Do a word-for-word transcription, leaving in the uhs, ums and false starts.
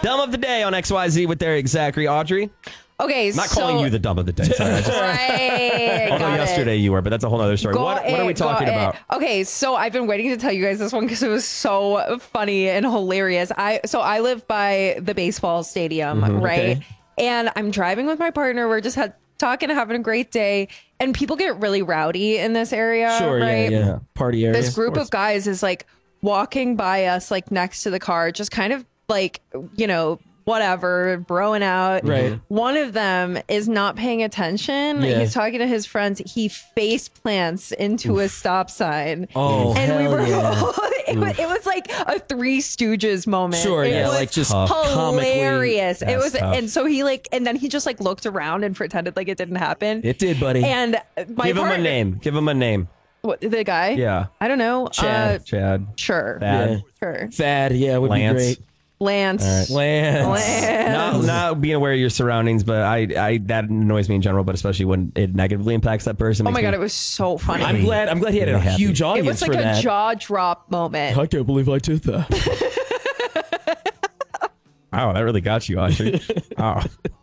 Dumb of the day on X Y Z with Eric Zachary. Audrey? Okay, Not so, calling you the dumb of the day. Sorry, I just, right. although got yesterday it. you were, but that's a whole other story. Got What, what are we it, talking got about? it. Okay, so I've been waiting to tell you guys this one because it was so funny and hilarious. I so I live by the baseball stadium, Mm-hmm. right? Okay. And I'm driving with my partner. We're just had, talking, having a great day, and people get really rowdy in this area. Sure, right? yeah, yeah. Party area. This group of guys is like walking by us, like next to the car, just kind of like, you know, whatever, broing out. Right. One of them is not paying attention. Yeah. He's talking to his friends. He face plants into a stop sign. Oh, and we hell were, yeah. it, was, it was like a Three Stooges moment. Sure, it yeah, was like just hilarious. It That's was, tough. and so he like, and then he just like looked around and pretended like it didn't happen. It did, buddy. And my Give him a partner- name. Give him a name. What, the guy? Yeah. I don't know. Chad. Uh, Chad. sure. Bad. Yeah. Sure. Thad, yeah, would Lance. be great. Lance. Lance. Lance. Not, not being aware of your surroundings, but I, I that annoys me in general, but especially when it negatively impacts that person. Oh my makes god, me- it was so funny. I'm glad. I'm glad he had a Really happy. huge it audience was like for a that. jaw drop moment. I can't believe I did that. Wow, that really got you, Audrey. Oh.